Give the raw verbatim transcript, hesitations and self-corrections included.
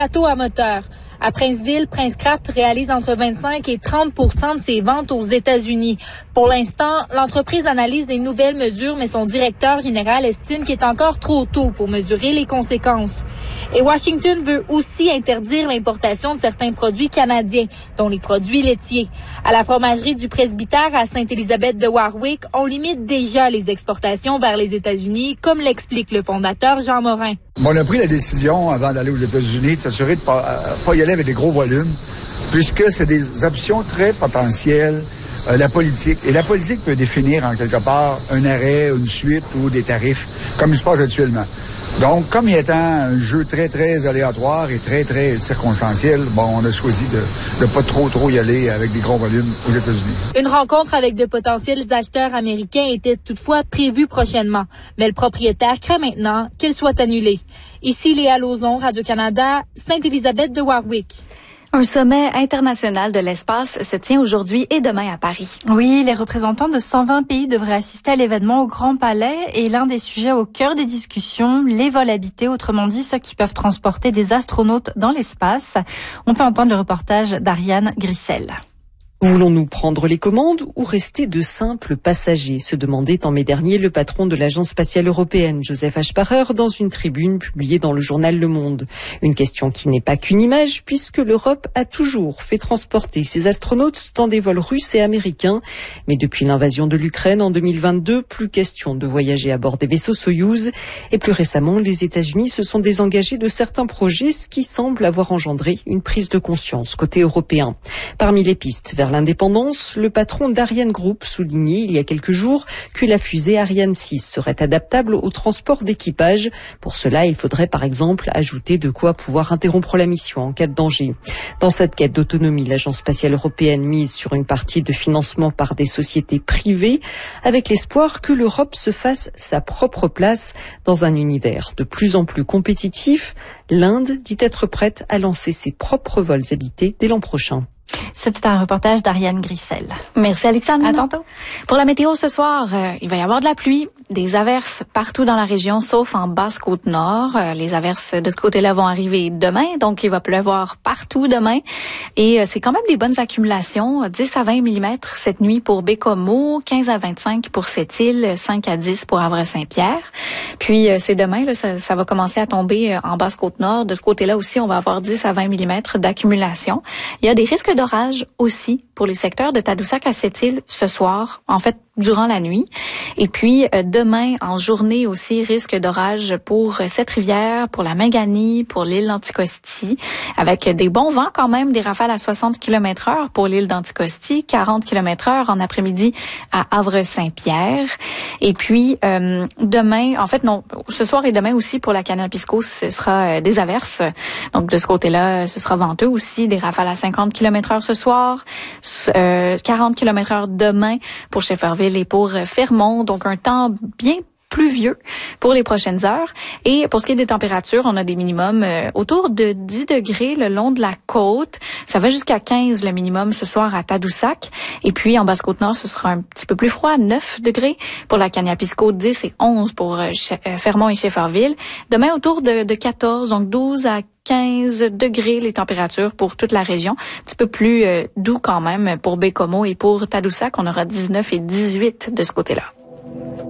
Bateau à moteur. À Princeville, Princecraft réalise entre vingt-cinq et trente pour cent de ses ventes aux États-Unis. Pour l'instant, l'entreprise analyse des nouvelles mesures, mais son directeur général estime qu'il est encore trop tôt pour mesurer les conséquences. Et Washington veut aussi interdire l'importation de certains produits canadiens, dont les produits laitiers. À la fromagerie du Presbytère à Sainte-Élisabeth de Warwick, on limite déjà les exportations vers les États-Unis, comme l'explique le fondateur Jean Morin. On a pris la décision, avant d'aller aux États-Unis, de s'assurer de ne pas, euh, pas y aller avec des gros volumes, puisque c'est des options très potentielles, euh, la politique. Et la politique peut définir, en quelque part, un arrêt, une suite ou des tarifs, comme il se passe actuellement. Donc, comme il étant un jeu très, très aléatoire et très, très circonstanciel, bon, on a choisi de ne pas trop, trop y aller avec des gros volumes aux États-Unis. Une rencontre avec de potentiels acheteurs américains était toutefois prévue prochainement, mais le propriétaire craint maintenant qu'elle soit annulée. Ici, Léa Lauzon, Radio-Canada, Sainte-Élisabeth de Warwick. Un sommet international de l'espace se tient aujourd'hui et demain à Paris. Oui, les représentants de cent vingt pays devraient assister à l'événement au Grand Palais et l'un des sujets au cœur des discussions, les vols habités, autrement dit ceux qui peuvent transporter des astronautes dans l'espace. On peut entendre le reportage d'Ariane Grissel. Voulons-nous prendre les commandes ou rester de simples passagers, se demandait en mai dernier le patron de l'Agence spatiale européenne, Joseph Aschbacher, dans une tribune publiée dans le journal Le Monde. Une question qui n'est pas qu'une image, puisque l'Europe a toujours fait transporter ses astronautes dans des vols russes et américains. Mais depuis l'invasion de l'Ukraine en deux mille vingt-deux, plus question de voyager à bord des vaisseaux Soyouz. Et plus récemment, les États-Unis se sont désengagés de certains projets, ce qui semble avoir engendré une prise de conscience côté européen. Parmi les pistes vers l'indépendance, le patron d'Ariane Group soulignait il y a quelques jours que la fusée Ariane six serait adaptable au transport d'équipage. Pour cela, il faudrait par exemple ajouter de quoi pouvoir interrompre la mission en cas de danger. Dans cette quête d'autonomie, l'Agence spatiale européenne mise sur une partie de financement par des sociétés privées, avec l'espoir que l'Europe se fasse sa propre place dans un univers de plus en plus compétitif. L'Inde dit être prête à lancer ses propres vols habités dès l'an prochain. C'était un reportage d'Ariane Grissel. Merci Alexandre. À tantôt. Pour la météo ce soir, euh, il va y avoir de la pluie, des averses partout dans la région, sauf en Basse-Côte-Nord. Euh, les averses de ce côté-là vont arriver demain, donc il va pleuvoir partout demain. Et euh, c'est quand même des bonnes accumulations, dix à vingt millimètres cette nuit pour Bécomo, quinze à vingt-cinq pour Sept-Îles, cinq à dix pour Havre-Saint-Pierre. Puis euh, c'est demain, là, ça, ça va commencer à tomber euh, en Basse-Côte-Nord. De ce côté-là aussi, on va avoir dix à vingt millimètres d'accumulation. Il y a des risques d'orage aussi pour les secteurs de Tadoussac à Sept-Îles ce soir, en fait durant la nuit. Et puis euh, demain en journée aussi, risque d'orage pour Sept-Rivières, pour la Minganie, pour l'île d'Anticosti, avec des bons vents quand même, des rafales à soixante kilomètres heure pour l'île d'Anticosti, quarante kilomètres heure en après-midi à Havre-Saint-Pierre. Et puis euh, demain, en fait non, ce soir et demain aussi pour la Canapisco, ce sera euh, des averses. Donc de ce côté-là, ce sera venteux aussi, des rafales à cinquante kilomètres heure ce soir, euh, quarante kilomètres heure demain pour Shefferville et pour Fermont. Donc un temps bien pluvieux pour les prochaines heures. Et pour ce qui est des températures, on a des minimums euh, autour de dix degrés le long de la côte. Ça va jusqu'à quinze le minimum ce soir à Tadoussac. Et puis en Basse-Côte-Nord, ce sera un petit peu plus froid, neuf degrés pour la Canapisco, dix et onze pour euh, Fermont et Shefferville. Demain, autour de, de quatorze, donc douze à quinze degrés les températures pour toute la région. Un petit peu plus euh, doux quand même pour Bécomo et pour Tadoussac. On aura dix-neuf et dix-huit de ce côté-là.